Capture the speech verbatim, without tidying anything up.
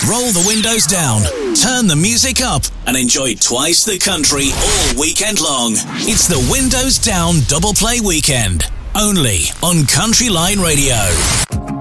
Roll the windows down, turn the music up, and enjoy twice the country all weekend long. It's the Windows Down Double Play Weekend, only on Country Line Radio.